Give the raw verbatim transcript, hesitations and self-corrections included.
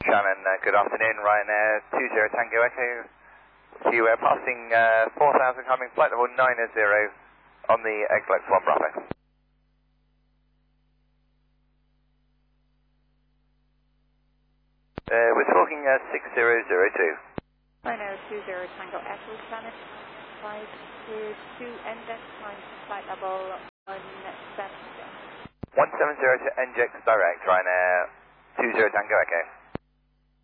Shannon, uh, good afternoon. Ryanair two zero Tango Echo. You are passing uh, four thousand coming flight level nine zero on the X-Lux one Bravo. Uh, we're talking uh, six zero zero two. Ryanair two zero Tango Echo, Spanish, five two two, Index, time flight level one seven zero. one seven zero to N J X direct, Ryanair two zero Tango Echo.